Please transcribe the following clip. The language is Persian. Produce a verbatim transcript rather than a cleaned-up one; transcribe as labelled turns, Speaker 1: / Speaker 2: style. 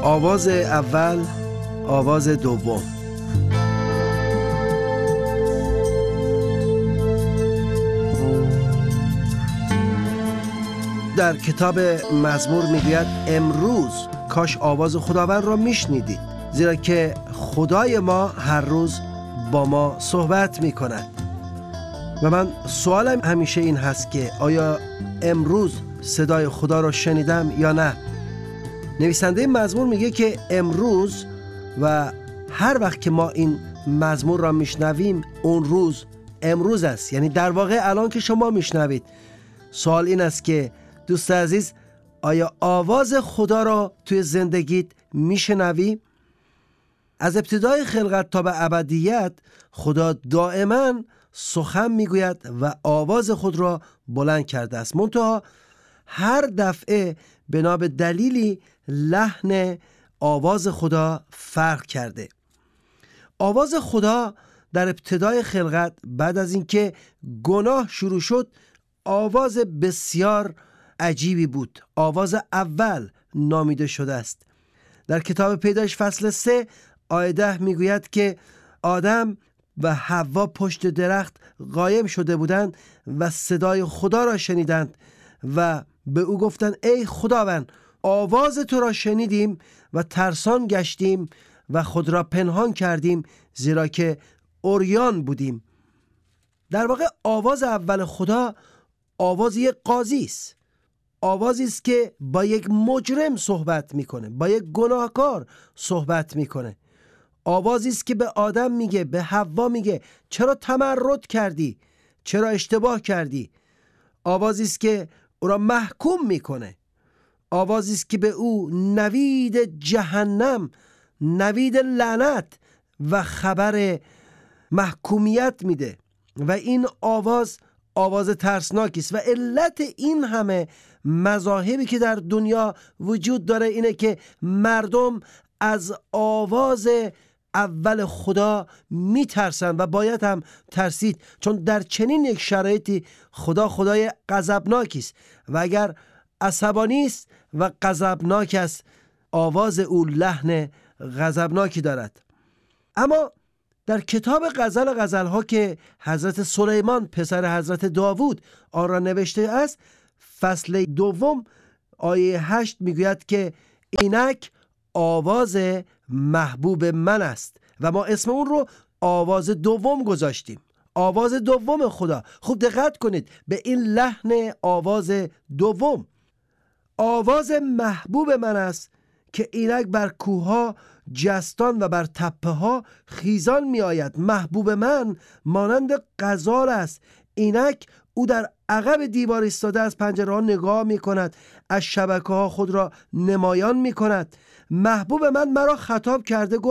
Speaker 1: آواز اول، آواز دوم. در کتاب مزمور میگوید امروز کاش آواز خداوند را میشنیدید، زیرا که خدای ما هر روز با ما صحبت میکند. و من سوالم همیشه این هست که آیا امروز صدای خدا را شنیدم یا نه؟ نویسنده مزمور میگه که امروز و هر وقت که ما این مزمور را میشنویم اون روز امروز است، یعنی در واقع الان که شما میشنوید. سوال این است که دوست عزیز، آیا آواز خدا را توی زندگیت میشنوی؟ از ابتدای خلقت تا به ابدیت خدا دائما سخن میگوید و آواز خود را بلند کرده است، منتها هر دفعه بنا به دلیلی لحن آواز خدا فرق کرده. آواز خدا در ابتدای خلقت بعد از اینکه گناه شروع شد آواز بسیار عجیبی بود. آواز اول نامیده شده است. در کتاب پیدایش فصل سه آیه ده میگوید که آدم و حوا پشت درخت قایم شده بودند و صدای خدا را شنیدند و به او گفتند ای خداوند، آواز تو را شنیدیم و ترسان گشتیم و خود را پنهان کردیم، زیرا که عریان بودیم. در واقع آواز اول خدا آواز یک قاضی است. آوازی است که با یک مجرم صحبت میکنه، با یک گناهکار صحبت میکنه. آوازی است که به آدم میگه، به حوا میگه چرا تمرد کردی؟ چرا اشتباه کردی؟ آوازی است که او را محکوم میکنه. آوازی است که به او نوید جهنم، نوید لعنت و خبر محکومیت میده. و این آواز آواز ترسناکی است. و علت این همه مذاهبی که در دنیا وجود داره اینه که مردم از آواز اول خدا میترسن و باید هم ترسید، چون در چنین یک شرایطی خدا خدای غضبناکی است و اگر عصبانی است و غضبناک است آواز او لحن غضبناکی دارد. اما در کتاب غزل غزل‌ها که حضرت سلیمان پسر حضرت داوود آن را نوشته است، فصل دوم آیه هشت میگوید که اینک آواز محبوب من است و ما اسم اون رو آواز دوم گذاشتیم. آواز دوم خدا. خوب دقت کنید به این لحن آواز دوم. آواز محبوب من است که اینک بر کوه‌ها جستان و بر تپه ها خیزان می آید. محبوب من مانند غزال است، اینک او در عقب دیوار ایستاده از پنجره ها نگاه می کند، از شبکه ها خود را نمایان می کند. محبوب من مرا خطاب کرده،